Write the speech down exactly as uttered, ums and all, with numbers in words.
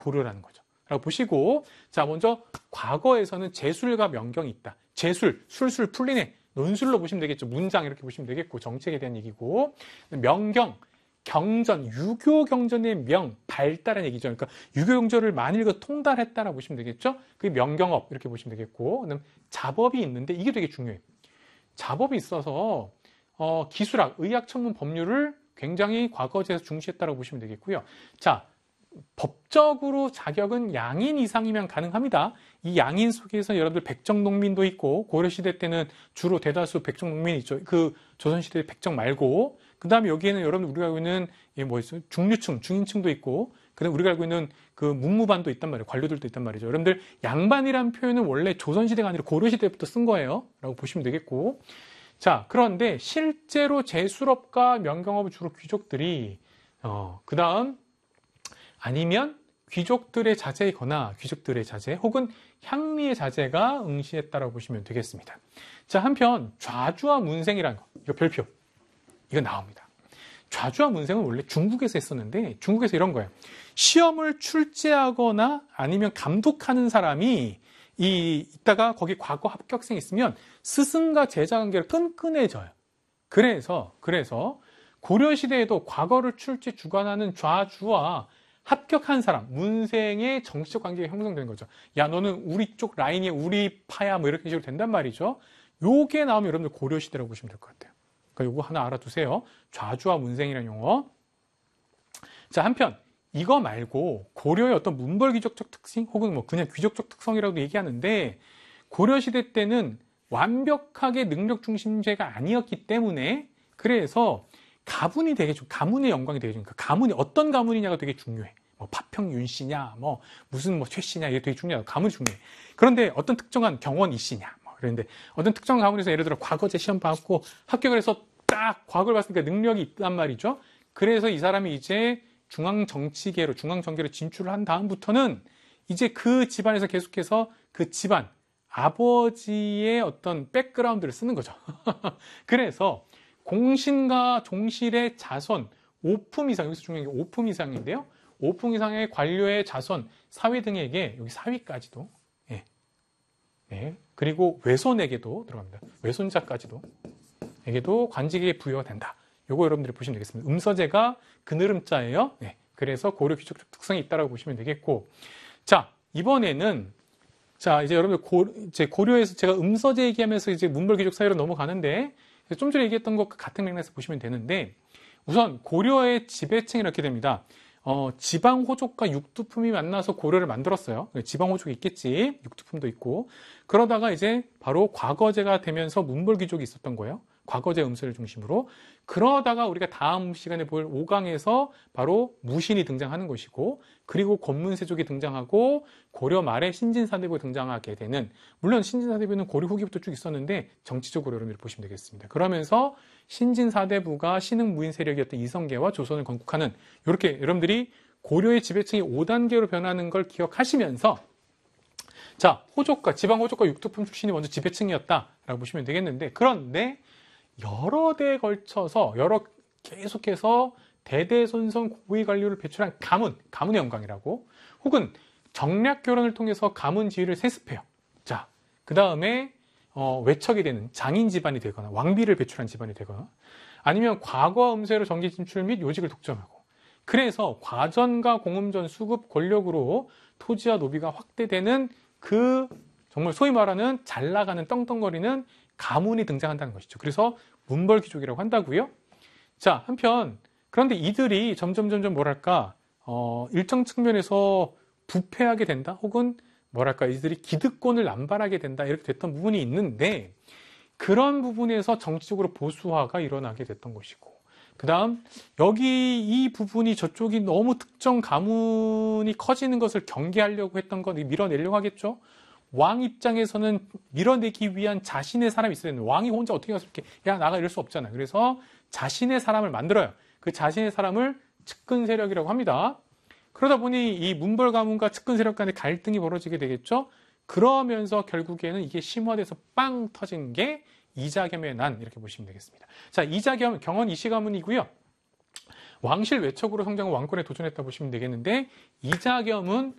고려라는 거죠. 라고 보시고, 자, 먼저 과거에서는 제술과 명경이 있다. 제술, 술술 풀리네. 논술로 보시면 되겠죠. 문장 이렇게 보시면 되겠고, 정책에 대한 얘기고. 명경, 경전, 유교 경전의 명, 발달한 얘기죠. 그러니까 유교 경전을 많이 읽어 통달했다라고 보시면 되겠죠. 그게 명경업 이렇게 보시면 되겠고, 그다음 자법이 있는데 이게 되게 중요해요. 자법이 있어서 어, 기술학, 의학 천문 법률을 굉장히 과거제에서 중시했다라고 보시면 되겠고요. 자, 법적으로 자격은 양인 이상이면 가능합니다. 이 양인 속에서 여러분들 백정농민도 있고, 고려시대 때는 주로 대다수 백정농민이 있죠. 그 조선시대 백정 말고, 그 다음에 여기에는 여러분 우리가 알고 있는 뭐 있어요? 중류층, 중인층도 있고, 그 다음에 우리가 알고 있는 그 문무반도 있단 말이에요. 관료들도 있단 말이죠. 여러분들 양반이라는 표현은 원래 조선시대가 아니라 고려시대부터 쓴 거예요. 라고 보시면 되겠고. 자, 그런데 실제로 제술업과 명경업을 주로 귀족들이, 어, 그 다음, 아니면 귀족들의 자제이거나 귀족들의 자제 혹은 향리의 자제가 응시했다라고 보시면 되겠습니다. 자, 한편 좌주와 문생이라는 거, 이거 별표, 이거 나옵니다. 좌주와 문생은 원래 중국에서 했었는데 중국에서 이런 거예요. 시험을 출제하거나 아니면 감독하는 사람이 이 있다가 거기 과거 합격생이 있으면 스승과 제자 관계가 끈끈해져요. 그래서 그래서 고려 시대에도 과거를 출제 주관하는 좌주와 합격한 사람, 문생의 정치적 관계가 형성되는 거죠. 야, 너는 우리 쪽 라인이 우리 파야, 뭐 이렇게 식으로 된단 말이죠. 요게 나오면 여러분들 고려 시대라고 보시면 될 것 같아요. 그러니까 요거 하나 알아두세요. 좌주와 문생이라는 용어. 자, 한편 이거 말고 고려의 어떤 문벌 귀족적 특징 혹은 뭐 그냥 귀족적 특성이라고 얘기하는데 고려 시대 때는 완벽하게 능력 중심제가 아니었기 때문에 그래서 가문이 되게 좀 가문의 영광이 되게 중요해. 가문이 어떤 가문이냐가 되게 중요해. 뭐 파평윤 씨냐, 뭐 무슨 뭐 최 씨냐 이게 되게 중요하고 가문이 중요해. 그런데 어떤 특정한 경원 이 씨냐, 뭐 그런데 어떤 특정한 가문에서 예를 들어 과거제 시험 받고 합격을 해서 딱 과거를 봤으니까 능력이 있단 말이죠. 그래서 이 사람이 이제 중앙 정치계로 중앙 정계로 진출을 한 다음부터는 이제 그 집안에서 계속해서 그 집안 아버지의 어떤 백그라운드를 쓰는 거죠. 그래서 공신과 종실의 자손, 오품 이상, 여기서 중요한 게 오품 이상인데요. 오품 이상의 관료의 자손, 사위 등에게, 여기 사위까지도, 예. 네. 그리고 외손에게도 들어갑니다. 외손자까지도, 에게도 관직이 부여가 된다. 요거 여러분들이 보시면 되겠습니다. 음서제가 그늘음자예요. 네. 그래서 고려 귀족적 특성이 있다라고 보시면 되겠고. 자, 이번에는, 자, 이제 여러분들 고, 이제 고려에서 제가 음서제 얘기하면서 이제 문벌 귀족 사회로 넘어가는데, 좀 전에 얘기했던 것 같은 맥락에서 보시면 되는데 우선 고려의 지배층이 이렇게 됩니다. 어, 지방호족과 육두품이 만나서 고려를 만들었어요. 지방호족이 있겠지. 육두품도 있고. 그러다가 이제 바로 과거제가 되면서 문벌귀족이 있었던 거예요. 과거제 음서를 중심으로. 그러다가 우리가 다음 시간에 볼 오 강에서 바로 무신이 등장하는 것이고 그리고 권문세족이 등장하고 고려 말에 신진사대부가 등장하게 되는 물론 신진사대부는 고려 후기부터 쭉 있었는데 정치적으로 여러분들이 보시면 되겠습니다. 그러면서 신진사대부가 신흥무인 세력이었던 이성계와 조선을 건국하는 이렇게 여러분들이 고려의 지배층이 오 단계로 변하는 걸 기억하시면서 자, 호족과 지방호족과 육두품 출신이 먼저 지배층이었다라고 보시면 되겠는데 그런데 여러 대에 걸쳐서 여러 계속해서 대대손손 고위 관료를 배출한 가문, 가문의 영광이라고 혹은 정략 결혼을 통해서 가문 지위를 세습해요. 자, 그 다음에 어, 외척이 되는 장인 집안이 되거나 왕비를 배출한 집안이 되거나 아니면 과거 음세로 정계 진출 및 요직을 독점하고 그래서 과전과 공음전 수급 권력으로 토지와 노비가 확대되는 그 정말 소위 말하는 잘 나가는 떵떵거리는 가문이 등장한다는 것이죠. 그래서 문벌귀족이라고 한다고요. 자, 한편 그런데 이들이 점점 점점 뭐랄까 어, 일정 측면에서 부패하게 된다 혹은 뭐랄까 이들이 기득권을 남발하게 된다 이렇게 됐던 부분이 있는데 그런 부분에서 정치적으로 보수화가 일어나게 됐던 것이고 그 다음 여기 이 부분이 저쪽이 너무 특정 가문이 커지는 것을 경계하려고 했던 건 밀어내려고 하겠죠. 왕 입장에서는 밀어내기 위한 자신의 사람이 있어야 되는데 왕이 혼자 어떻게 가서 이렇게 야 나가 이럴 수 없잖아요. 그래서 자신의 사람을 만들어요. 그 자신의 사람을 측근 세력이라고 합니다. 그러다 보니 이 문벌 가문과 측근 세력 간의 갈등이 벌어지게 되겠죠. 그러면서 결국에는 이게 심화돼서 빵 터진 게 이자겸의 난 이렇게 보시면 되겠습니다. 자, 이자겸 경원 이씨 가문이고요. 왕실 외척으로 성장한 왕권에 도전했다 보시면 되겠는데 이자겸은